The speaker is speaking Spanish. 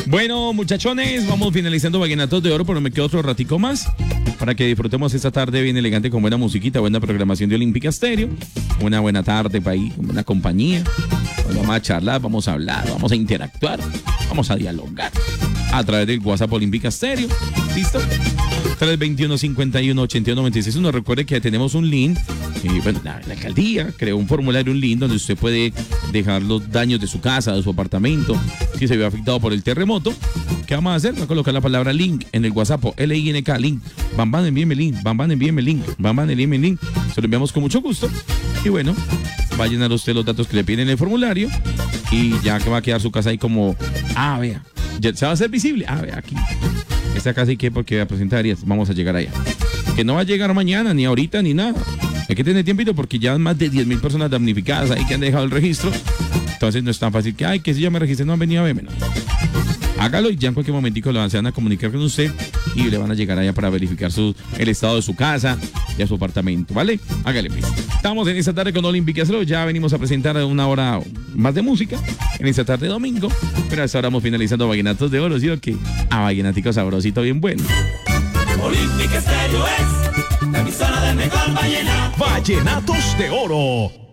Bueno, muchachones, vamos finalizando Vallenatos de Oro, pero me quedo otro ratico más para que disfrutemos esta tarde bien elegante con buena musiquita, buena programación de Olímpica Estéreo. Una buena tarde para ahí, con buena compañía. Vamos a charlar, vamos a hablar, vamos a interactuar, vamos a dialogar a través del WhatsApp Olímpica Estéreo. ¿Listo? 321-51-81-96. Recuerde que tenemos un link. Bueno, la alcaldía creó un formulario, un link donde usted puede dejar los daños de su casa, de su apartamento, si se vio afectado por el terremoto. ¿Qué vamos a hacer? Vamos a colocar la palabra link en el WhatsApp, LINK, link. Bam, envíeme link. Bam, envíeme link. Envíeme link. Se lo enviamos con mucho gusto. Y bueno, va a llenar usted los datos que le piden en el formulario y ya que va a quedar su casa ahí como, vea, ya se va a hacer visible. Vea, aquí. Esta casa y qué, porque va a presentar y vamos a llegar allá. Que no va a llegar mañana, ni ahorita, ni nada. Hay que tener tiempito porque ya más de 10.000 personas damnificadas ahí que han dejado el registro. Entonces no es tan fácil que, que si ya me registré no han venido a verme. No. Hágalo y ya en cualquier momentico se van a comunicar con usted y le van a llegar allá para verificar el estado de su casa y de su apartamento, ¿vale? Hágale, pues. Estamos en esta tarde con Olímpica Estéreo. Ya venimos a presentar una hora más de música en esta tarde de domingo. Pero hasta ahora vamos finalizando Vallenatos de Oro, ¿sí o qué? Vallenatico sabrosito, bien bueno. Olímpica Estéreo es la emisora del mejor vallenato. Vallenatos de Oro.